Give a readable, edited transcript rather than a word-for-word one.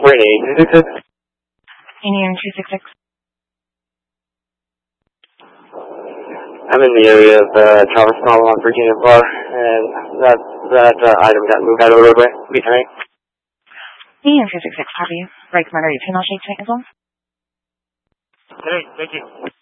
Rainy 266. Union 266. I'm in the area of Charleston on Virginia Bar, and that item got moved out of the roadway. Behind. Union 266, copy. Right, commander, you 10 shake tank as well? Hey, thank you.